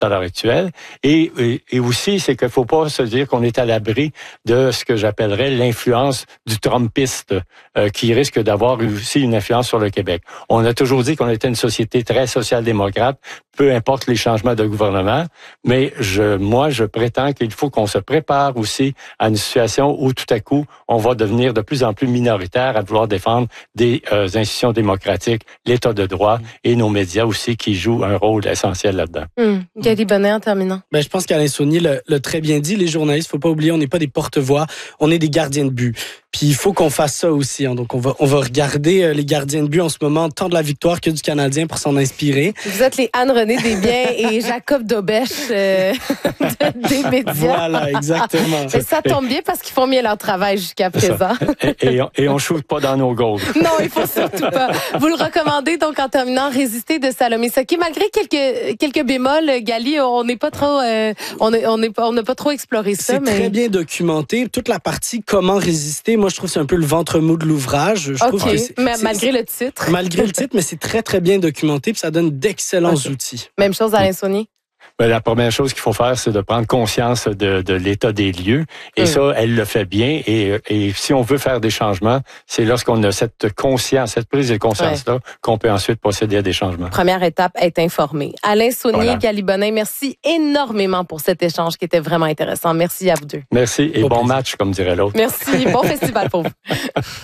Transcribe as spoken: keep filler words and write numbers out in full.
à l'heure actuelle. Et, et, et aussi, c'est qu'il ne faut pas se dire qu'on est à l'abri de ce que j'appellerais l'influence du Trumpiste, euh, qui risque d'avoir aussi une influence sur le Québec. On a toujours dit qu'on était une société très social-démocrate, peu importe les changements de gouvernement, mais je, moi, je prétends qu'il faut qu'on se prépare aussi à une situation où tout à coup, on va devenir de plus en plus minoritaire à vouloir défendre des euh, institutions démocratiques, l'État de droit et nos médias aussi qui jouent un rôle essentiel là-dedans. Hum. Gali Bonnet, en terminant. Ben, je pense qu'Alain Saunier l'a très bien dit. Les journalistes, faut pas oublier, on n'est pas des porte-voix, on est des gardiens de but. Puis il faut qu'on fasse ça aussi. Hein. Donc on va on va regarder les gardiens de but en ce moment, tant de la victoire que du Canadien pour s'en inspirer. Vous êtes les Anne-Renée Desbiens et Jacob Dobèche euh, de, des médias. Voilà, exactement. Et ça tombe bien parce qu'ils font bien leur travail jusqu'à présent. Et, et, et on ne shoot pas dans nos goals. Non, il faut surtout pas. Vous le recommandez donc en terminant, Résister de Salomé Saki. Malgré quelques quelques bémols, Gali, on n'est pas trop euh, on est, on n'est pas on n'a pas trop exploré ça. C'est mais... très bien documenté. Toute la partie comment résister. Moi, je trouve que c'est un peu le ventre mou de l'ouvrage. Je OK, trouve que c'est, mais c'est, malgré le titre. Malgré le titre, mais c'est très, très bien documenté puis ça donne d'excellents okay. outils. Même chose, Alain Saunier. Ben, la première chose qu'il faut faire, c'est de prendre conscience de, de l'état des lieux. Et mmh. ça, elle le fait bien. Et, et si on veut faire des changements, c'est lorsqu'on a cette conscience, cette prise de conscience-là, ouais. qu'on peut ensuite procéder à des changements. Première étape, être informé. Alain Saunier, voilà. Gali Bonnet, merci énormément pour cet échange qui était vraiment intéressant. Merci à vous deux. Merci et bon, bon match, comme dirait l'autre. Merci. Bon festival pour vous.